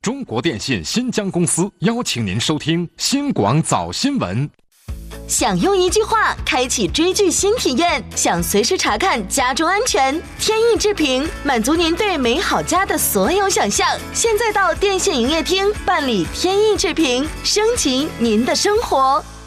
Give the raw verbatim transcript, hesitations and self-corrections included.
中国电信新疆公司邀请您收听新广早新闻。 想用一句话开启追剧新体验，想随时查看家中安全，天意智评满足您对美好家的所有想象。现在到电信营业厅办理天意智评，升级您的生活。